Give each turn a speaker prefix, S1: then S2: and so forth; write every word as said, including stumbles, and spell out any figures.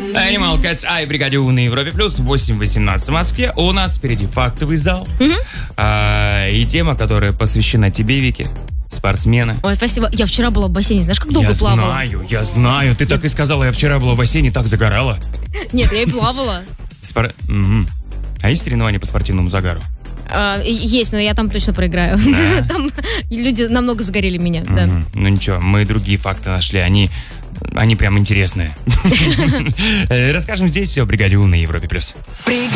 S1: Animal Cats, ай, бригаде У на Европе Плюс, восемь восемнадцать в Москве. У нас впереди фактовый зал.
S2: Угу.
S1: А, и тема, которая посвящена тебе, Вики. Спортсмена.
S2: Ой, спасибо. Я вчера была в бассейне. Знаешь, как долго
S1: я
S2: плавала?
S1: Я знаю, я знаю. Ты я... так и сказала, я вчера была в бассейне, так загорала.
S2: Нет, я и плавала.
S1: Спор... Угу. А есть соревнования по спортивному загару?
S2: А, есть, но я там точно проиграю.
S1: Да.
S2: Там люди намного загорели меня.
S1: Угу.
S2: Да.
S1: Ну ничего, мы другие факты нашли. Они, они прям интересные. Расскажем здесь все в бригаде У на Европе Плюс.